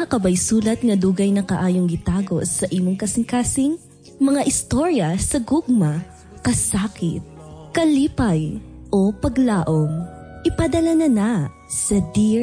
kabay sulat nga dugay na kaayong gitago sa imong kasing-kasing? Mga istorya sa gugma, kasakit, kalipay, o paglaom. Ipadala na sa Dear